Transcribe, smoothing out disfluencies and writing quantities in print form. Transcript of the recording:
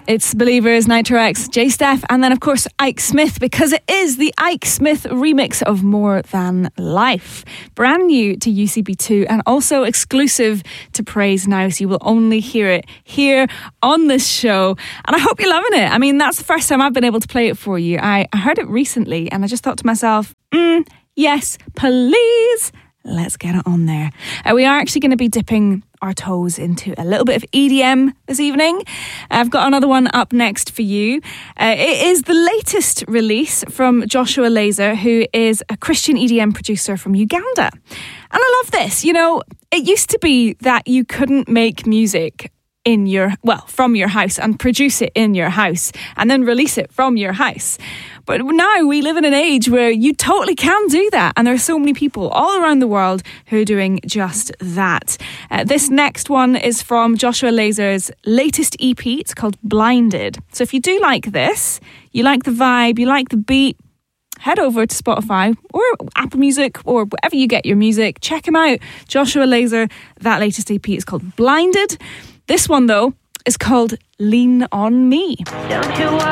It's Believers, Nitro X, J-Steph, and then of course Ike Smith, because it is the Ike Smith remix of More Than Life. Brand new to UCB2 and also exclusive to Praise Now, so you will only hear it here on this show. And I hope you're loving it. I mean, that's the first time I've been able to play it for you. I heard it recently and I just thought to myself, yes, please, let's get it on there. We are actually going to be dipping our toes into a little bit of EDM this evening. I've got another one up next for you. It is the latest release from Joshua Laser, who is a Christian EDM producer from Uganda. And I love this. You know, it used to be that you couldn't make music from your house and produce it in your house and then release it from your house. But now we live in an age where you totally can do that, and there are so many people all around the world who are doing just that. This next one is from Joshua Laser's latest EP. It's called Blinded. So if you do like this, you like the vibe, you like the beat, head over to Spotify or Apple Music or wherever you get your music. Check him out. Joshua Laser, that latest EP is called Blinded. This one, though, is called Lean On Me. Don't you worry.